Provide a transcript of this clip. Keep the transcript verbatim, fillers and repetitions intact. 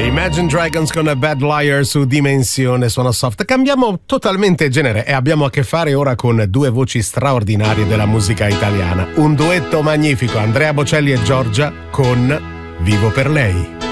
Imagine Dragons con Bad Liar su Dimensione Suona Soft. Cambiamo totalmente genere e abbiamo a che fare ora con due voci straordinarie della musica italiana. Un duetto magnifico, Andrea Bocelli e Giorgia con Vivo per lei.